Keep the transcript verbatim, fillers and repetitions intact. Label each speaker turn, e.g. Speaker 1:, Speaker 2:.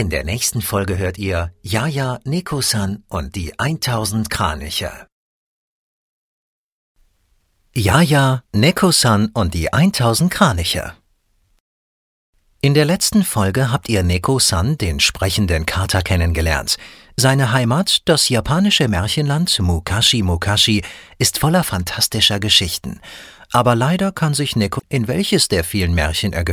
Speaker 1: In der nächsten Folge hört ihr Yaya, Neko-san und die tausend Kraniche. Yaya, Neko-san und die tausend Kraniche. In der letzten Folge habt ihr Neko-san, den sprechenden Kater, kennengelernt. Seine Heimat, das japanische Märchenland Mukashi Mukashi, ist voller fantastischer Geschichten. Aber leider kann sich Neko in welches der vielen Märchen er